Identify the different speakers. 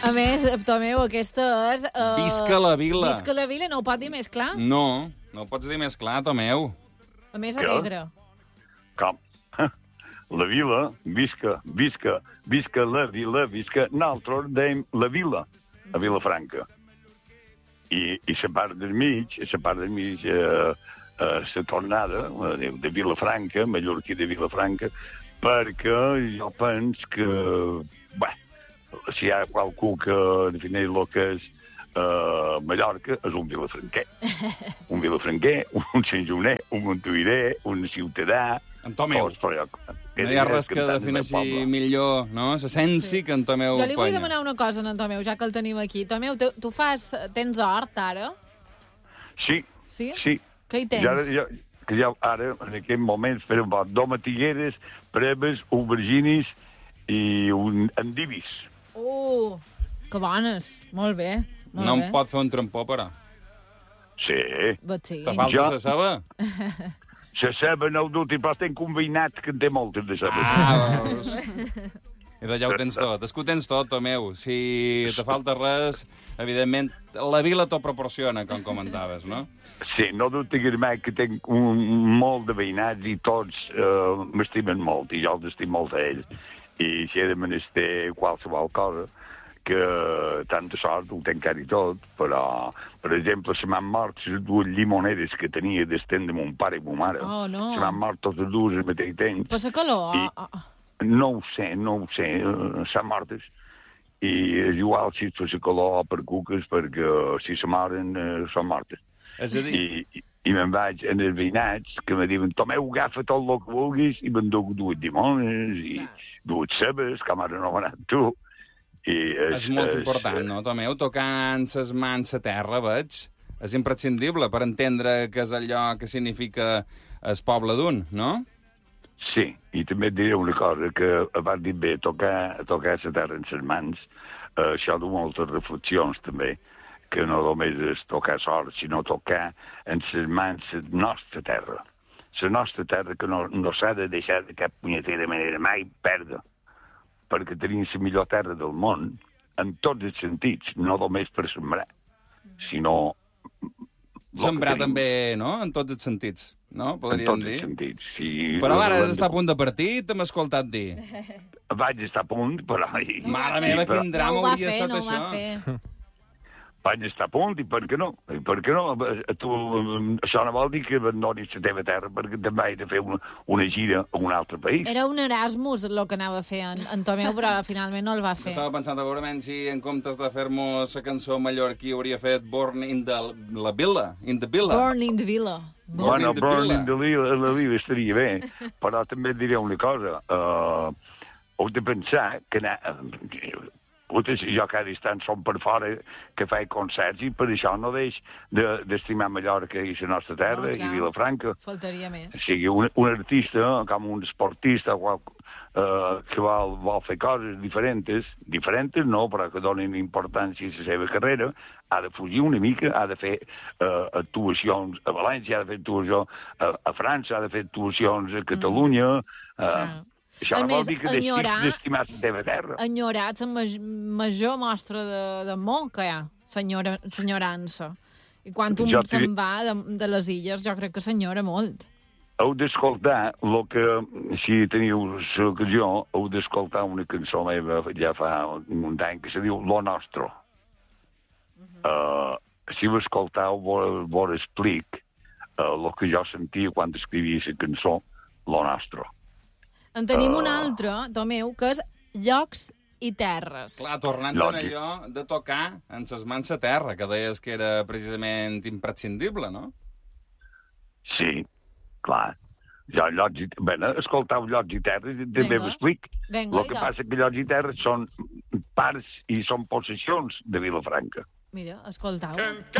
Speaker 1: A més, Tomeu, aquesta és...
Speaker 2: Visca la vila.
Speaker 1: Visca la vila, no ho pot dir més clar?
Speaker 2: No ho pots dir més clar, Tomeu.
Speaker 1: A més, alegre.
Speaker 3: Com? La vila, visca la vila, visca... Nosaltres dèiem la vila, a Vilafranca. I la part del mig, la tornada de Vilafranca, mallorquí de Vilafranca, perquè jo penso que, bé, si hi ha qualcú que defineix el que és Mallorca, és un vilafranquer. Un vilafranquer, un santjoaner, un montuïrer, un ciutadà...
Speaker 2: En Tomeu. No hi ha res que defineixi millor, no? S'essència que en Tomeu
Speaker 1: Jo li vull
Speaker 2: Panya.
Speaker 1: demanar una cosa, en Tomeu, ja que el tenim aquí. Tomeu, tu tens hort, ara?
Speaker 3: Sí.
Speaker 1: Sí?
Speaker 3: Sí.
Speaker 1: Què hi tens?
Speaker 3: Ja, ara, en aquest moment, farem domatigueres, preves, auberginis i endivis.
Speaker 1: Que bones. Molt bé.
Speaker 2: No em pot fer un trampó, però.
Speaker 3: Sí.
Speaker 1: Sí.
Speaker 2: Te falta la ceba?
Speaker 3: La ceba no ho dut, però estem combinats, que en té moltes de cebes.
Speaker 2: Veus? I d'allà ho tens tot. És que ho tens tot, Tomeu. Si te falta res, evidentment, la vila t'ho proporciona, com comentaves, no?
Speaker 3: Sí, no dubte mai que tinc molt de veïnats i tots m'estimen molt, i jo els estimo molt a ells. I si he de menester qualsevol cosa, que tanta sort ho tenc ara i tot, però, per exemple, se m'han mort les dues llimoneres que tenia d'estent de mon pare i mon mare.
Speaker 1: Oh, no.
Speaker 3: Se m'han mort totes dues al mateix temps.
Speaker 1: Per la calor?
Speaker 3: No ho sé, s'han mortes. I és igual si és per la calor o per cuques, perquè si se moren, són mortes.
Speaker 2: És a dir...
Speaker 3: I me'n vaig en els veïnats que me diuen Tomeu, agafa tot el que vulguis i me'n dono dues llimones i dues cebes, com ara no m'ha anat tu.
Speaker 2: És molt important, no, Tomeu? Tocant ses mans a terra, veig. És imprescindible per entendre què és allò que significa el poble d'un, no?
Speaker 3: Sí, i també et diré una cosa, que abans dit bé, tocar la terra en ses mans, això du moltes reflexions, també, que no només és tocar sort, sinó tocar en ses mans la nostra terra. La nostra terra que no s'ha de deixar de cap punyetera manera mai perdre, perquè tenim la millor terra del món, en tots els sentits, no només per sembrar, sinó...
Speaker 2: Sembrar també, no?, en tots els sentits, no?, podríem dir.
Speaker 3: En tots els sentits, sí.
Speaker 2: Però ara has estat a punt de partir, t'hem escoltat dir.
Speaker 3: Vaig estar a punt, però...
Speaker 2: Mare meva, quin drama hauria estat això.
Speaker 1: No ho va fer.
Speaker 3: Vaig estar a punt, i per què no? I per què no? Tu, això no vol dir que abandonis la teva terra, perquè també he de fer una gira a un altre país.
Speaker 1: Era un Erasmus el que anava a fer en Tomeu, però finalment no el va fer.
Speaker 2: Estava pensant segurament si en comptes de fer-nos la cançó mallorquí hauria fet Born in the Villa.
Speaker 1: Born in the Villa.
Speaker 3: Born in the Villa estaria bé, però també et diré una cosa. Heu de pensar que jo cada instant som per fora que faig concerts i per això no deix d'estimar Mallorca i la nostra terra i Vilafranca.
Speaker 1: Faltaria més.
Speaker 3: O sigui, un artista, com un esportista que vol fer coses diferents no, però que donin importància a la seva carrera, ha de fugir una mica, ha de fer actuacions a València, ha de fer actuacions a França, ha de fer actuacions a Catalunya... Això no vol dir que d'estimar la teva terra.
Speaker 1: Enyorar la major mostra d'amor que hi ha, senyorança. I quan un se'n va de les illes, jo crec que s'enyora molt.
Speaker 3: Heu d'escoltar el que, si teniu l'ocasió, heu d'escoltar una cançó meva ja fa un any que se diu Lo Nostro. Si ho escoltau, vos explic el que jo sentia quan escrivia la cançó Lo Nostro.
Speaker 1: En tenim un altre, Tomeu, que és Llocs i Terres.
Speaker 2: Clar, tornant a allò de tocar en ses mans a terra, que deies que era precisament imprescindible, no?
Speaker 3: Sí, clar. Escoltau Llocs i Terres i també m'explic. El que passa que Llocs i Terres són parts i són possessions de Vilafranca.
Speaker 1: Mira, escoltau.